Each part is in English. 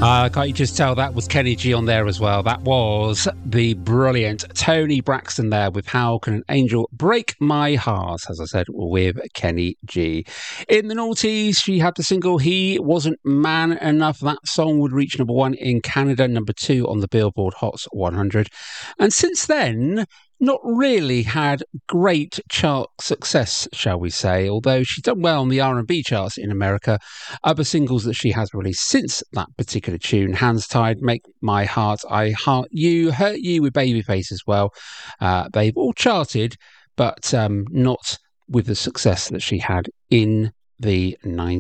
Can't you just tell that was Kenny G on there as well? That was the brilliant Tony Braxton there with How Can an Angel Break My Heart, as I said, with Kenny G. In the noughties, she had the single He Wasn't Man Enough. That song would reach number 1 in Canada, number 2 on the Billboard Hot 100. And since then, not really had great chart success, shall we say, although she's done well on the R&B charts in America. Other singles that she has released since that particular tune, Hands Tied, Make My Heart, I Heart You, Hurt You with Babyface as well. They've all charted, but not with the success that she had in the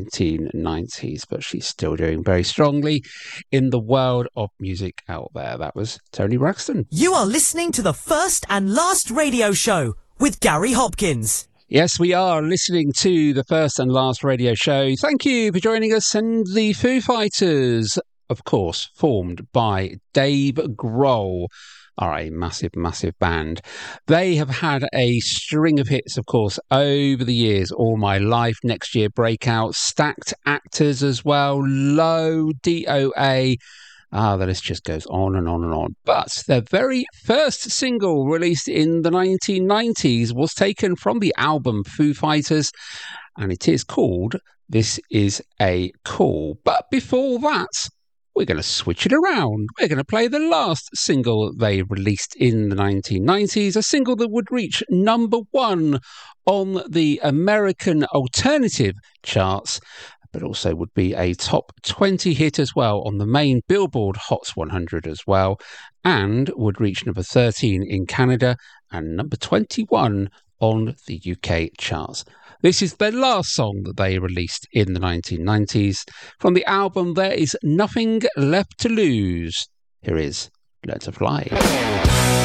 1990s, but she's still doing very strongly in the world of music out there. That was Tony Braxton. You are listening to the First and Last Radio Show with Gary Hopkins. Yes, we are listening to the First and Last Radio Show. Thank you for joining us. And the Foo Fighters, of course, formed by Dave Grohl, are a massive, massive band. They have had a string of hits, of course, over the years. All My Life, Next Year Breakout, Stacked Actors as well, Low, DOA. The list just goes on and on and on. But their very first single, released in the 1990s, was taken from the album Foo Fighters, and it is called This Is a Call. But before that, we're going to switch it around. We're going to play the last single they released in the 1990s, a single that would reach number 1 on the American alternative charts, but also would be a top 20 hit as well on the main Billboard Hot 100 as well, and would reach number 13 in Canada and number 21 on the UK charts. This is their last song that they released in the 1990s. From the album There Is Nothing Left to Lose, here is Learn to Fly.